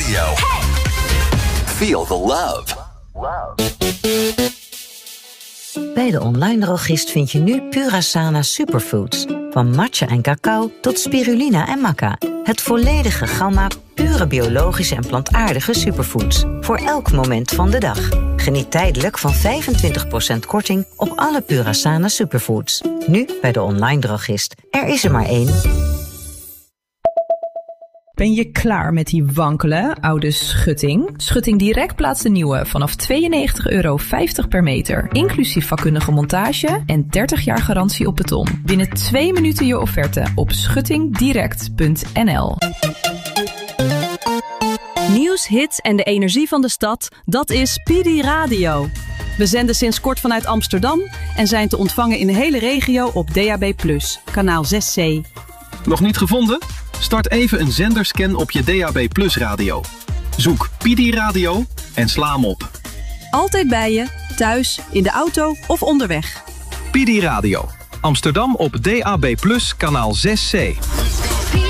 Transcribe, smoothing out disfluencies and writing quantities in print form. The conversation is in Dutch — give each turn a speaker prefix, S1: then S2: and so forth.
S1: Radio. Feel the love.
S2: Bij de online drogist vind je nu Purasana Superfoods. Van matcha en cacao tot spirulina en maca. Het volledige gamma pure biologische en plantaardige superfoods. Voor elk moment van de dag. Geniet tijdelijk van 25% korting op alle Purasana Superfoods. Nu bij de online drogist. Er is er maar één.
S3: Ben je klaar met die wankele oude schutting? Schutting Direct plaatst de nieuwe vanaf €92,50 per meter. Inclusief vakkundige montage en 30 jaar garantie op beton. Binnen 2 minuten je offerte op schuttingdirect.nl.
S4: Nieuws, hits en de energie van de stad, dat is PD Radio. We zenden sinds kort vanuit Amsterdam en zijn te ontvangen in de hele regio op DAB+, kanaal 6C.
S5: Nog niet gevonden? Start even een zenderscan op je DAB+ radio. Zoek PD Radio en sla hem op.
S4: Altijd bij je, thuis, in de auto of onderweg.
S5: PD Radio. Amsterdam op DAB+, kanaal 6C.